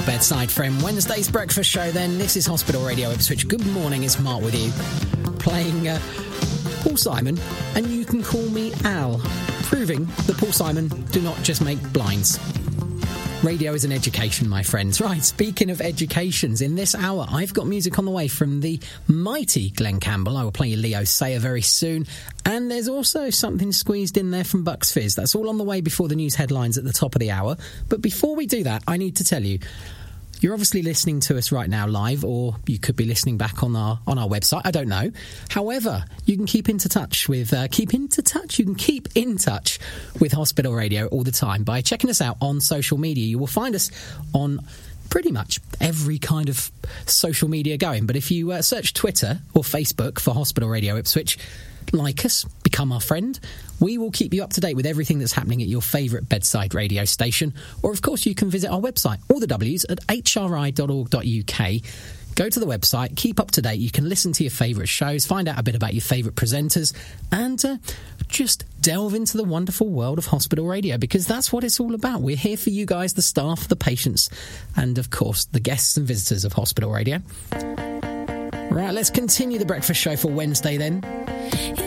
your bedside friend. Wednesday's breakfast show then. This is Hospital Radio Ipswich. Good morning, it's Mark with you. Playing Paul Simon, and you can call me Al. Proving that Paul Simon do not just make blinds. Radio is an education, my friends. Right, speaking of educations, in this hour, I've got music on the way from the mighty Glenn Campbell. I will play you Leo Sayer very soon. And there's also something squeezed in there from Bucks Fizz. That's all on the way before the news headlines at the top of the hour. But before we do that, I need to tell you, you're obviously listening to us right now live, or you could be listening back on our website. I don't know. However, you can keep in touch with Hospital Radio all the time by checking us out on social media. You will find us on pretty much every kind of social media going. But if you search Twitter or Facebook for Hospital Radio Ipswich, like us, become our friend. We will keep you up to date with everything that's happening at your favourite bedside radio station. Or, of course, you can visit our website, all the W's, at hri.org.uk. Go to the website, keep up to date. You can listen to your favourite shows, find out a bit about your favourite presenters, and just delve into the wonderful world of hospital radio, because that's what it's all about. We're here for you guys, the staff, the patients, and, of course, the guests and visitors of hospital radio. Right, let's continue the breakfast show for Wednesday then.